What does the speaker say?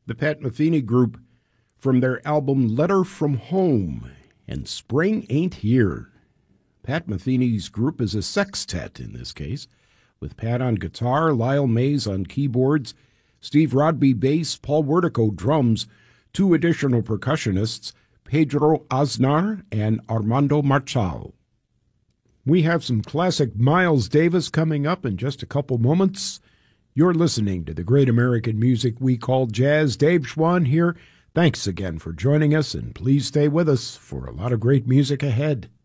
the Pat Metheny Group, from their album Letter from Home, and Spring Ain't Here. Pat Metheny's group is a sextet in this case, with Pat on guitar, Lyle Mays on keyboards, Steve Rodby bass, Paul Wertico drums, two additional percussionists, Pedro Aznar and Armando Marchal. We have some classic Miles Davis coming up in just a couple moments. You're listening to the great American music we call jazz. Dave Schwann here. Thanks again for joining us, and please stay with us for a lot of great music ahead.